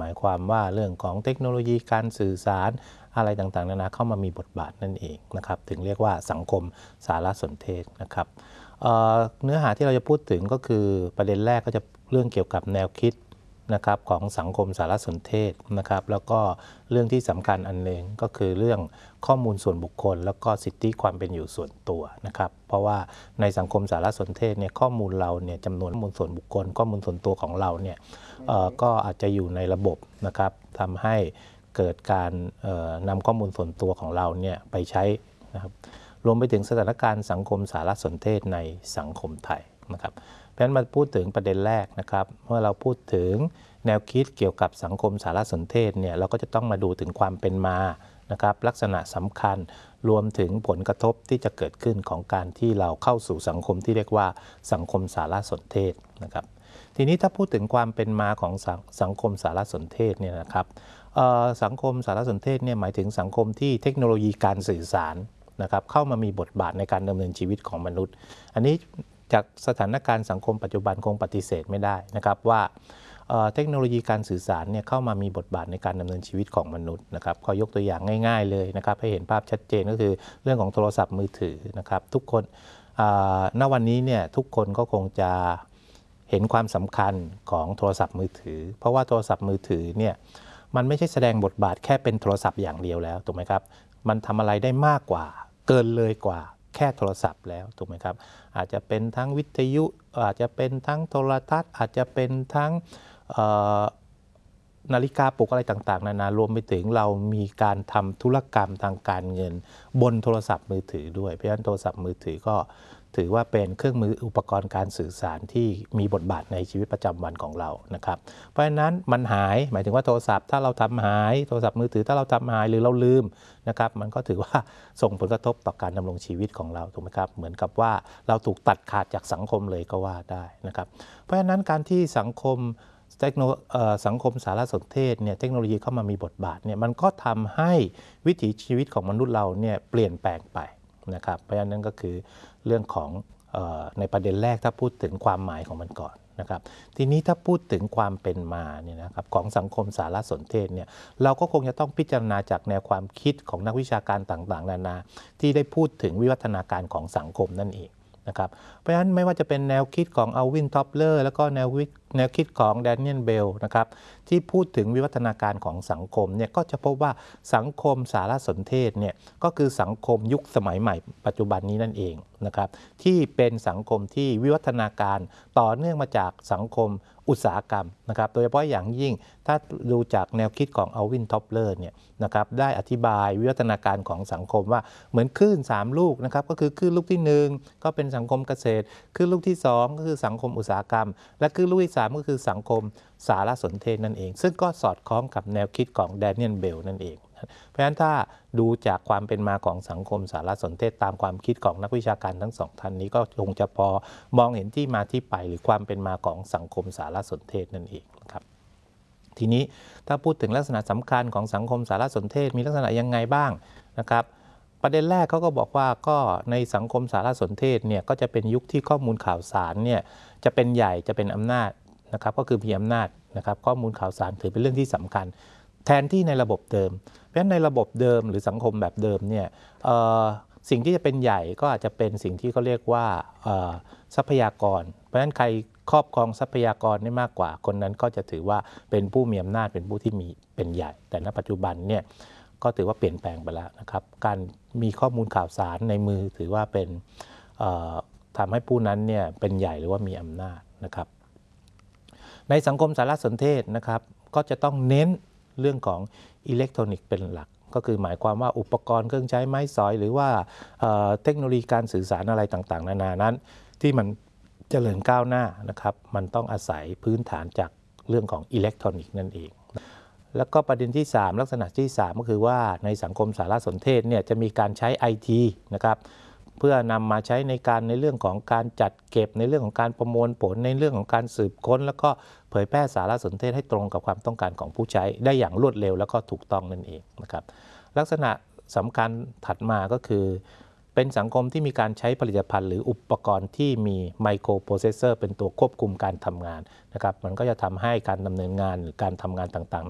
หมายความว่าเรื่องของเทคโนโลยีการสื่อสารอะไรต่างๆนานาเข้ามามีบทบาทนั่นเองนะครับถึงเรียกว่าสังคมสารสนเทศนะครับเนื้อหาที่เราจะพูดถึงก็คือประเด็นแรกก็จะเรื่องเกี่ยวกับแนวคิดนะครับของสังคมสารสนเทศนะครับแล้วก็เรื่องที่สำคัญอันหนึ่งก็คือเรื่องข้อมูลส่วนบุคคลแล้วก็สิทธิความเป็นอยู่ส่วนตัวนะครับเพราะว่าในสังคมสารสนเทศเนี่ยข้อมูลเราเนี่ยจำนวนข้อมูลส่วนบุคคลข้อมูลส่วนตัวของเราเนี่ยก็อาจจะอยู่ในระบบนะครับทำให้เกิดการนำข้อมูลส่วนตัวของเราเนี่ยไปใช้นะครับรวมไปถึงสถานการณ์สังคมสารสนเทศในสังคมไทยนะครับเพราะฉะนั้นมาพูดถึงประเด็นแรกนะครับเมื่อเราพูดถึงแนวคิดเกี่ยวกับสังคมสารสนเทศเนี่ยเราก็จะต้องมาดูถึงความเป็นมานะครับลักษณะสำคัญรวมถึงผลกระทบที่จะเกิดขึ้นของการที่เราเข้าสู่สังคมที่เรียกว่าสังคมสารสนเทศนะครับทีนี้ถ้าพูดถึงความเป็นมาของสังคมสารสนเทศเนี่ยนะครับสังคมสารสนเทศเนี่ยหมายถึงสังคมที่เทคโนโลยีการสื่อสารนะครับเข้ามามีบทบาทในการดำเนินชีวิตของมนุษย์อันนี้จากสถานการณ์สังคมปัจจุบันคงปฏิเสธไม่ได้นะครับว่าเทคโนโลยีการสื่อสารเนี่ยเข้ามามีบทบาทในการดำเนินชีวิตของมนุษย์นะครับขอยกตัวอย่างง่ายๆเลยนะครับให้เห็นภาพชัดเจนก็คือเรื่องของโทรศัพท์มือถือนะครับทุกคนณวันนี้เนี่ยทุกคนก็คงจะเห็นความสำคัญของโทรศัพท์มือถือเพราะว่าโทรศัพท์มือถือเนี่ยมันไม่ใช่แสดงบทบาทแค่เป็นโทรศัพท์อย่างเดียวแล้วถูกไหมครับมันทำอะไรได้มากกว่าเกินเลยกว่าแค่โทรศัพท์แล้วถูกไหมครับอาจจะเป็นทั้งวิทยุอาจจะเป็นทั้งโทรทัศน์อาจจะเป็นทั้งนาฬิกาปลุกอะไรต่างๆนานารวมไปถึงเรามีการทำธุรกรรมทางการเงินบนโทรศัพท์มือถือด้วยเพราะฉะนั้นโทรศัพท์มือถือก็ถือว่าเป็นเครื่องมืออุปกรณ์การสื่อสารที่มีบทบาทในชีวิตประจำวันของเรานะครับเพราะฉะนั้นมันหายหมายถึงว่าโทรศัพท์ถ้าเราทำหายโทรศัพท์มือถือถ้าเราทำหายหรือเราลืมนะครับมันก็ถือว่าส่งผลกระทบต่อการดำรงชีวิตของเราถูกไหมครับเหมือนกับว่าเราถูกตัดขาดจากสังคมเลยก็ว่าได้นะครับเพราะฉะนั้นการที่สังคมสารสนเทศเนี่ยเทคโนโลยีเข้ามามีบทบาทเนี่ยมันก็ทำให้วิถีชีวิตของมนุษย์เราเนี่ยเปลี่ยนแปลงไปนะครับเพราะฉะนั้นก็คือเรื่องของในประเด็นแรกถ้าพูดถึงความหมายของมันก่อนนะครับทีนี้ถ้าพูดถึงความเป็นมาเนี่ยนะครับของสังคมสารสนเทศเนี่ยเราก็คงจะต้องพิจารณาจากแนวความคิดของนักวิชาการต่างๆนานาที่ได้พูดถึงวิวัฒนาการของสังคมนั่นเองนะครับเพราะฉะนั้นไม่ว่าจะเป็นแนวคิดของอัลวิน ท็อปเลอร์แล้วก็แนวคิดของแดเนียล เบลนะครับที่พูดถึงวิวัฒนาการของสังคมเนี่ยก็จะพบว่าสังคมสารสนเทศเนี่ยก็คือสังคมยุคสมัยใหม่ปัจจุบันนี้นั่นเองนะครับที่เป็นสังคมที่วิวัฒนาการต่อเนื่องมาจากสังคมอุตสาหกรรมนะครับโดยเฉพาะอย่างยิ่งถ้าดูจากแนวคิดของอัลวิน ท็อปเลอร์เนี่ยนะครับได้อธิบายวิวัฒนาการของสังคมว่าเหมือนคลื่น3ลูกนะครับก็คือคลื่นลูกที่1ก็เป็นสังคมเกษตรคลื่นลูกที่2ก็คือสังคมอุตสาหกรรมและคลื่นลูกที่3ก็คือสังคมสารสนเทศนั่นเองซึ่งก็สอดคล้องกับแนวคิดของแดเนียล เบลนั่นเองเพราะฉะนั้นถ้าดูจากความเป็นมาของสังคมสารสนเทศตามความคิดของนักวิชาการทั้งสองท่านนี้ก็คงจะพอมองเห็นที่มาที่ไปหรือความเป็นมาของสังคมสารสนเทศนั่นเองนะครับทีนี้ถ้าพูดถึงลักษณะสำคัญของสังคมสารสนเทศมีลักษณะยังไงบ้างนะครับประเด็นแรกเขาก็บอกว่าก็ในสังคมสารสนเทศเนี่ยก็จะเป็นยุคที่ข้อมูลข่าวสารเนี่ยจะเป็นใหญ่จะเป็นอำนาจนะครับก็คือมีอำนาจนะครับข้อมูลข่าวสารถือเป็นเรื่องที่สำคัญแทนที่ในระบบเดิมเพราะฉะนั้นในระบบเดิมหรือสังคมแบบเดิมเนี่ยสิ่งที่จะเป็นใหญ่ก็อาจจะเป็นสิ่งที่เขาเรียกว่าทรัพยากรเพราะฉะนั้นใครครอบครองทรัพยากรได้มากกว่าคนนั้นก็จะถือว่าเป็นผู้มีอำนาจเป็นผู้ที่มีเป็นใหญ่แต่ณปัจจุบันเนี่ยก็ถือว่าเปลี่ยนแปลงไปแล้วนะครับการมีข้อมูลข่าวสารในมือถือว่าเป็นทำให้ผู้นั้นเนี่ยเป็นใหญ่หรือว่ามีอำนาจนะครับในสังคมสารสนเทศนะครับก็จะต้องเน้นเรื่องของอิเล็กทรอนิกส์เป็นหลักก็คือหมายความว่าอุปกรณ์เครื่องใช้ไม้สอยหรือว่าเทคโนโลยีการสื่อสารอะไรต่างๆนานานั้นที่มันเจริญก้าวหน้านะครับมันต้องอาศัยพื้นฐานจากเรื่องของอิเล็กทรอนิกส์นั่นเองแล้วก็ประเด็นที่3ลักษณะที่3ก็คือว่าในสังคมสารสนเทศเนี่ยจะมีการใช้ IT นะครับเพื่อนำมาใช้ในเรื่องของการจัดเก็บในเรื่องของการประมวลผลในเรื่องของการสืบค้นแล้วก็เผยแพร่สารสนเทศให้ตรงกับความต้องการของผู้ใช้ได้อย่างรวดเร็วแล้วก็ถูกต้องนั่นเองนะครับลักษณะสำคัญถัดมาก็คือเป็นสังคมที่มีการใช้ผลิตภัณฑ์หรืออุปกรณ์ที่มีไมโครโปรเซสเซอร์เป็นตัวควบคุมการทำงานนะครับมันก็จะทำให้การดำเนินงานหรือการทำงานต่าง